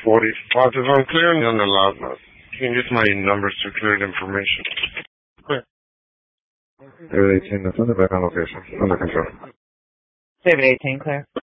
40. Positive, I'm clearing on the loud mode. You can use my numbers to clear the information. Clear. David 18, that's under back on location. Under control. David 18, clear.